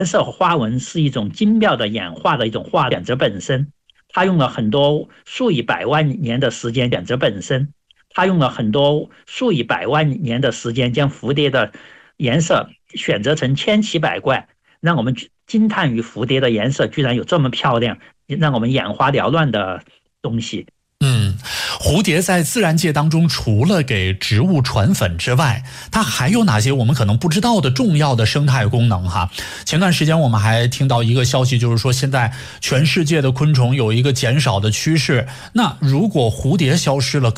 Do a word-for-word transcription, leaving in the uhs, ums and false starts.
颜色和花纹是一种精妙的演化的一种画选择本身，它用了很多数以百万年的时间选择本身，它用了很多数以百万年的时间将蝴蝶的颜色选择成千奇百怪，让我们惊叹于蝴蝶的颜色居然有这么漂亮，让我们眼花缭乱的东西。 嗯，蝴蝶在自然界当中，除了给植物传粉之外，它还有哪些我们可能不知道的重要的生态功能哈？前段时间我们还听到一个消息，就是说现在全世界的昆虫有一个减少的趋势。那如果蝴蝶消失了，